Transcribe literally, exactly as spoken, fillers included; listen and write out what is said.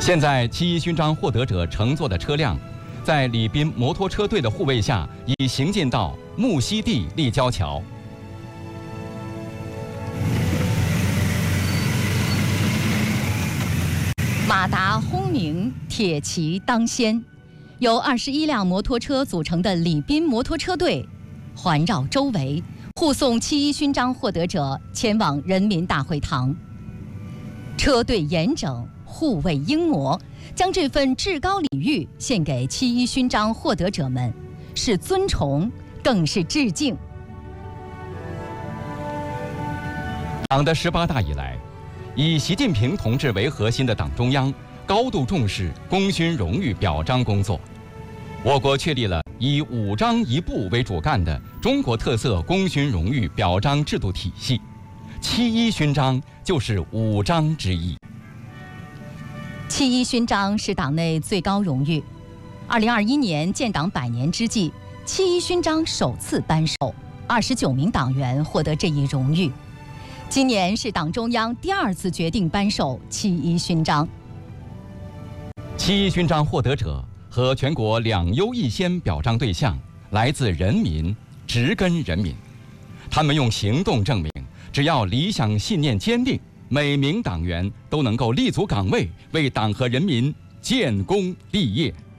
现在七一勋章获得者乘坐的车辆，在礼宾摩托车队的护卫下，已行进到木樨地立交桥。 马达轰鸣，铁骑当先，由二十一辆摩托车组成的礼宾摩托车队，环绕周围，护送七一勋章获得者前往人民大会堂。车队严整，护卫英模，将这份至高礼遇献给七一勋章获得者们，是尊崇，更是致敬。 党的十八大以来，以习近平同志为核心的党中央高度重视功勋荣誉表彰工作。我国确立了以五章一部为主干的中国特色功勋荣誉表彰制度体系，七一勋章就是五章之一。 七一勋章是党内最高荣誉。二零二一年建党百年之际，七一勋章首次颁授，二十九名党员获得这一荣誉。今年是党中央第二次决定颁授七一勋章。 七一勋章获得者和全国两优一先表彰对象来自人民，植根人民。他们用行动证明，只要理想信念坚定，每名党员都能够立足岗位，为党和人民建功立业。